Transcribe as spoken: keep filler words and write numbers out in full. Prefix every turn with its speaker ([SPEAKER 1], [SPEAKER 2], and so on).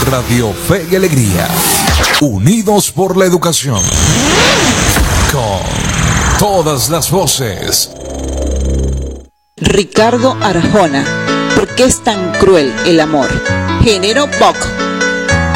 [SPEAKER 1] Radio Fe y Alegría, unidos por la educación, con todas las voces.
[SPEAKER 2] Ricardo Arjona, ¿por qué es tan cruel el amor? Género pop.